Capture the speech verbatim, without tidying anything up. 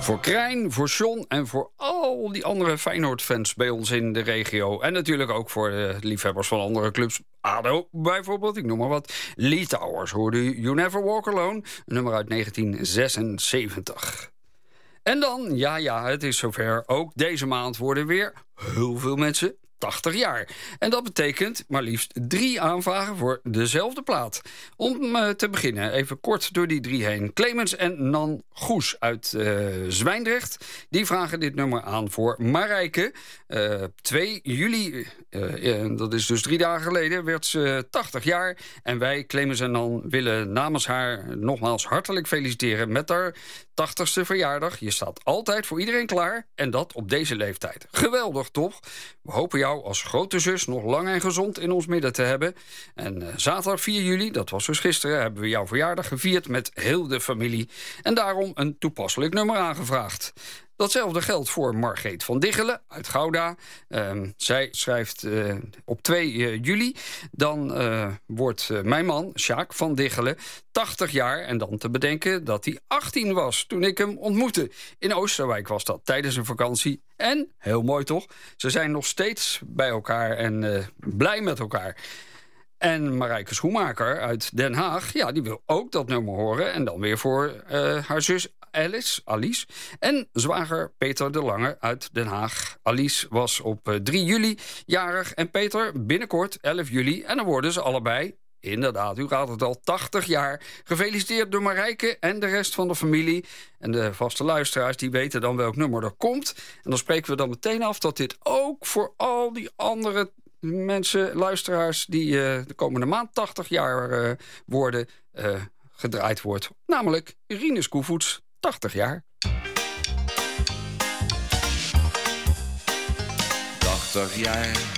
Voor Krijn, voor John en voor al die andere Feyenoord-fans bij ons in de regio. En natuurlijk ook voor de liefhebbers van andere clubs. A D O bijvoorbeeld, ik noem maar wat. Lee Towers hoorde u You Never Walk Alone, een nummer uit negentien zesenzeventig. En dan, ja ja, het is zover. Ook deze maand worden weer heel veel mensen tachtig jaar. En dat betekent maar liefst drie aanvragen voor dezelfde plaat. Om uh, te beginnen, even kort door die drie heen. Clemens en Nan Goes uit uh, Zwijndrecht. Die vragen dit nummer aan voor Marijke. Uh, twee juli, uh, uh, dat is dus drie dagen geleden, werd ze tachtig jaar. En wij, Clemens en Nan, willen namens haar nogmaals hartelijk feliciteren met haar tachtigste verjaardag. Je staat altijd voor iedereen klaar. En dat op deze leeftijd. Geweldig, toch? We hopen jou als grote zus nog lang en gezond in ons midden te hebben. En uh, zaterdag vier juli, dat was dus gisteren, hebben we jouw verjaardag gevierd met heel de familie. En daarom een toepasselijk nummer aangevraagd. Datzelfde geldt voor Margreet van Diggelen uit Gouda. Uh, zij schrijft uh, op twee juli. Dan uh, wordt uh, mijn man, Sjaak van Diggelen, tachtig jaar. En dan te bedenken dat hij achttien was toen ik hem ontmoette. In Oosterwijk was dat, tijdens een vakantie. En, heel mooi toch, ze zijn nog steeds bij elkaar en uh, blij met elkaar. En Marijke Schoenmaker uit Den Haag, ja, die wil ook dat nummer horen. En dan weer voor uh, haar zus Alice, Alice. En zwager Peter de Lange uit Den Haag. Alice was op uh, drie juli jarig en Peter binnenkort elf juli. En dan worden ze allebei, inderdaad, u raadt het al, tachtig jaar. Gefeliciteerd door Marijke en de rest van de familie. En de vaste luisteraars die weten dan welk nummer er komt. En dan spreken we dan meteen af dat dit ook voor al die andere mensen, luisteraars, die uh, de komende maand tachtig jaar uh, worden, uh, gedraaid wordt. Namelijk Rinus Koevoets, tachtig jaar. tachtig jaar,